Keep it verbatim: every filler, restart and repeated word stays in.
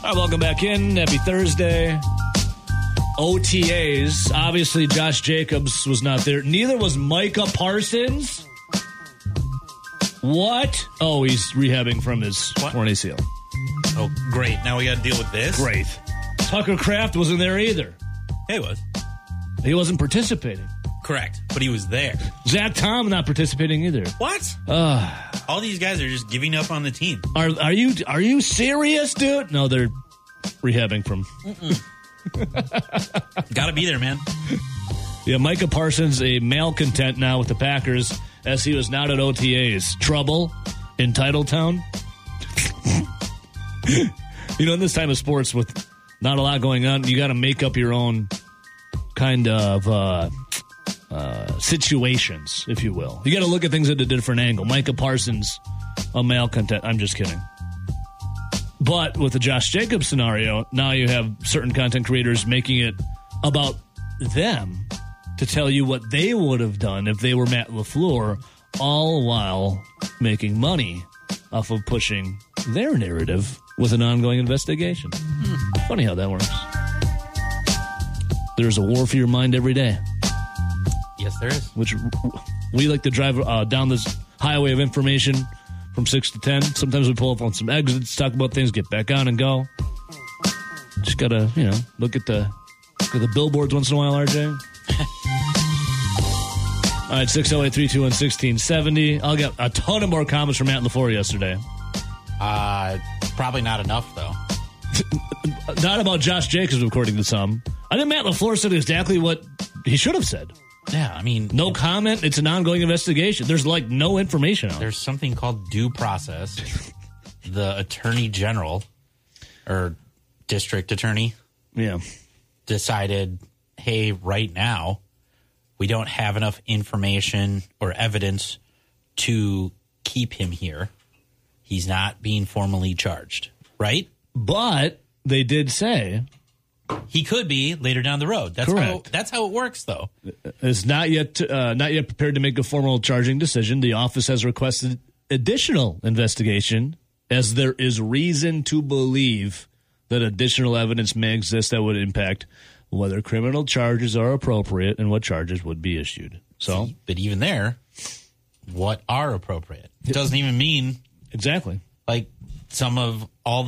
All right, welcome back in. Happy Thursday. O T As. Obviously, Josh Jacobs was not there. Neither was Micah Parsons. What? Oh, he's rehabbing from his What? torn A C L. Oh, great. Now we got to deal with this? Great. Tucker Kraft wasn't there either. Yeah, he was. He wasn't participating. Correct. But he was there. Zach Tom not participating either. What? Uh, All these guys are just giving up on the team. are are you are you serious, dude? No, they're rehabbing from. Got to be there, man. Yeah, Micah Parsons, a malcontent now with the Packers, as he was not at O T As. Trouble in Titletown. You know, in this time of sports with not a lot going on, you got to make up your own kind of uh, uh, situations, if you will. You got to look at things at a different angle. Micah Parsons, a malcontent. I'm just kidding. But with the Josh Jacobs scenario, now you have certain content creators making it about them to tell you what they would have done if they were Matt LaFleur, all while making money off of pushing their narrative with an ongoing investigation. Hmm. Funny how that works. There's a war for your mind every day. Yes, there is. Which we like to drive uh, down this highway of information from six to ten. Sometimes we pull up on some exits, talk about things, get back on and go. Just gotta, you know, look at the look at the billboards once in a while, R J. All right, six oh eight, three two one, one six seven oh. I'll get a ton of more comments from Matt LaFleur yesterday. Uh, probably not enough, though. Not about Josh Jacobs, according to some. I think Matt LaFleur said exactly what he should have said. Yeah, I mean... No comment. It's an ongoing investigation. There's, like, no information on it. There's something called due process. The attorney general, or district attorney, Yeah. decided, hey, right now, we don't have enough information or evidence to keep him here. He's not being formally charged, right? But they did say He could be later down the road. That's Correct. how that's how it works, though. is not yet uh, not yet prepared to make a formal charging decision. The office has requested additional investigation, as there is reason to believe that additional evidence may exist that would impact whether criminal charges are appropriate and what charges would be issued. So, But even there, what are appropriate? It doesn't even mean exactly. like some of all